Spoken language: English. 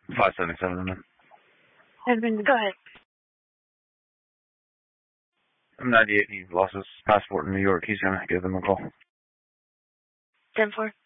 577 then. Edmund, go ahead. I'm 98. He lost his passport in New York. He's going to give them a call. 10-4.